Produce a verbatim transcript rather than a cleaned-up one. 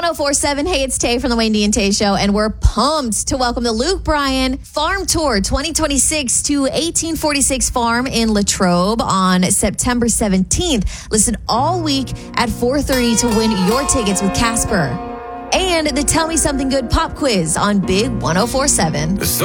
one oh four point seven. Hey, it's Tay from the Wayne D and Tay Show, and we're pumped to welcome the Luke Bryan Farm Tour twenty twenty-six to eighteen forty-six Farm in Latrobe on September seventeenth. Listen all week at four thirty to win your tickets with Casper. And the Tell Me Something Good pop quiz on Big one oh four point seven.